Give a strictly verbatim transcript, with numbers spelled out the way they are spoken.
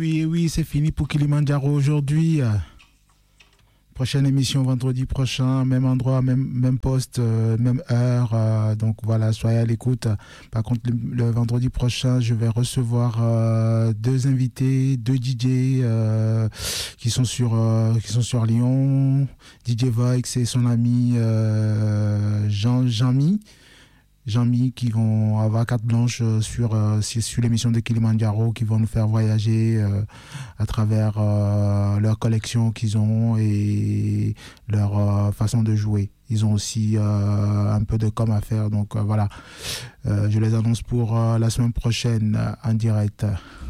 oui, oui, c'est fini pour Kilimandjaro aujourd'hui. Prochaine émission vendredi prochain, même endroit, même, même poste, euh, même heure. Euh, donc voilà, soyez à l'écoute. Par contre, le, le vendredi prochain, je vais recevoir euh, deux invités, deux D J euh, qui sont sur euh, qui sont sur Lyon. D J Voix et son ami euh, Jean Jean-Mi. Jean-Mi qui vont avoir carte blanche sur, euh, sur l'émission de Kilimandjaro, qui vont nous faire voyager euh, à travers euh, leur collection qu'ils ont et leur euh, façon de jouer. Ils ont aussi euh, un peu de com à faire, donc euh, voilà. Euh, je les annonce pour euh, la semaine prochaine euh, en direct.